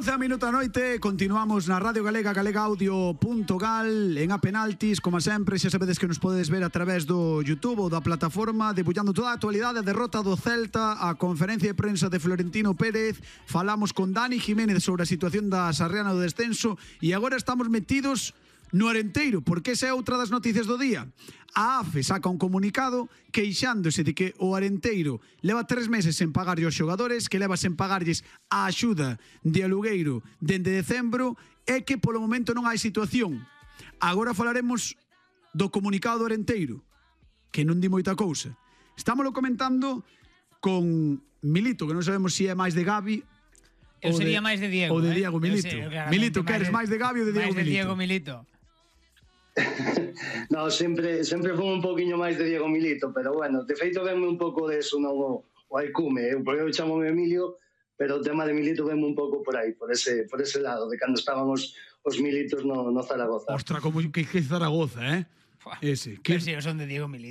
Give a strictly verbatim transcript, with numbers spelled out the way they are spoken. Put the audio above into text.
once a minuto a noite, continuamos na Radio Galega, galegaudio punto gal, en A Penaltis, como sempre, xa sabedes que nos podedes ver a través do YouTube ou da plataforma, debullando toda a actualidade, a derrota do Celta, a conferencia de prensa de Florentino Pérez, falamos con Dani Jiménez sobre a situación da Sarriana do descenso, e agora estamos metidos no Arenteiro, porque esa é outra das noticias do día. A A F E saca un comunicado queixándose de que o Arenteiro leva tres meses sen pagarlle aos xogadores, que leva sen pagarlles a axuda de alugueiro dende decembro, e que polo momento non hai situación. Agora falaremos do comunicado do Arenteiro, que non di moita cousa. Estámoslo comentando con Milito, que non sabemos se é máis de Gavi Eu sería máis de Diego. Ou de eh? Diego Milito. Sei, Milito, que eres máis de Gavi ou de Diego Milito? Máis de Milito? Diego Milito. No, sempre sempre fui un poquinho máis de Diego Milito, pero bueno, de feito venme un pouco de eso, non o, o Aicume, eu, porque eu chamome Emilio, pero o tema de Milito venme un pouco por aí, por ese por ese lado, de cando estaban os, os Militos no, no Zaragoza. Ostra, como que que Zaragoza, eh? Ese, que... Pero si, eu son de Diego Milito.